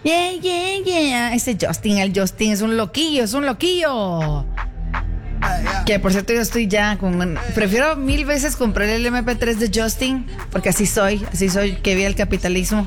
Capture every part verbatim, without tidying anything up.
Yeah, yeah, yeah. Ese Justin, el Justin es un loquillo, es un loquillo. Que por cierto yo estoy ya con... Prefiero mil veces comprar el eme pe tres de Justin, porque así soy, así soy, que vi el capitalismo.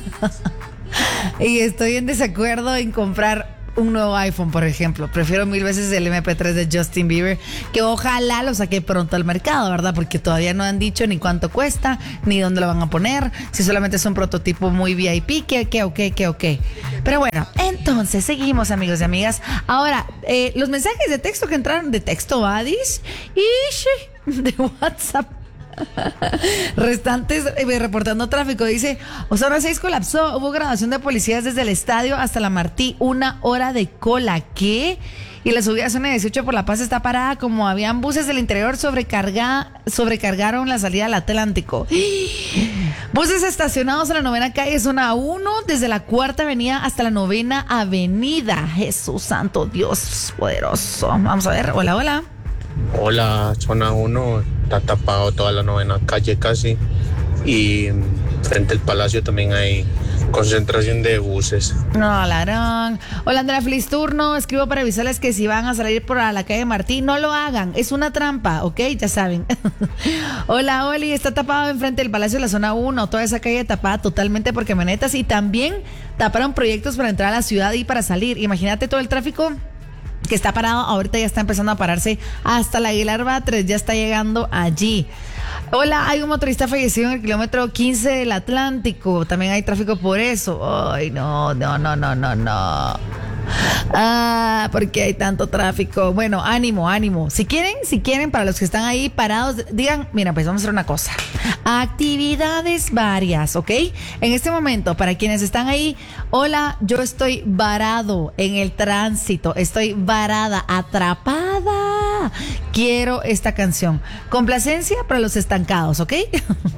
Y estoy en desacuerdo en comprar un nuevo iPhone, por ejemplo. Prefiero mil veces el eme pe tres de Justin Bieber, que ojalá lo saque pronto al mercado, ¿verdad? Porque todavía no han dicho ni cuánto cuesta, ni dónde lo van a poner, si solamente es un prototipo muy ve i pe, que, que, ok, que, ok. Pero bueno, entonces seguimos, amigos y amigas. Ahora, eh, los mensajes de texto que entraron, de texto, Badis, y de WhatsApp. Restantes eh, reportando tráfico. Dice: Zona seis colapsó, hubo graduación de policías desde el estadio hasta la Martí, una hora de cola. ¿Qué? Y la subida a zona dieciocho por La Paz está parada, como habían buses del interior sobrecarga, sobrecargaron la salida al Atlántico. Buses estacionados en la novena calle, zona uno, desde la cuarta avenida hasta la novena avenida. Jesús santo, Dios poderoso. Vamos a ver, hola, hola. Hola, zona uno, está tapado toda la novena calle casi, y frente al Palacio también hay concentración de buses. No, la gran. Hola, Andrea, feliz turno. Escribo para avisarles que si van a salir por la calle Martín, no lo hagan, es una trampa, ¿ok? Ya saben. Hola, Oli, está tapado enfrente del Palacio de la zona uno, toda esa calle tapada totalmente por camionetas, y también taparon proyectos para entrar a la ciudad y para salir. Imagínate todo el tráfico que está parado, ahorita ya está empezando a pararse hasta la Aguilar Batres, ya está llegando allí. Hola, hay un motorista fallecido en el kilómetro quince del Atlántico, también hay tráfico por eso. Ay, no, no, no, no, no, no. Ah, porque hay tanto tráfico. Bueno, ánimo, ánimo. Si quieren, si quieren, para los que están ahí parados, digan, mira, pues vamos a hacer una cosa. Actividades varias, ¿ok? En este momento, para quienes están ahí, hola, yo estoy varado en el tránsito, estoy varada, atrapada. Quiero esta canción. Complacencia para los estancados, ¿ok?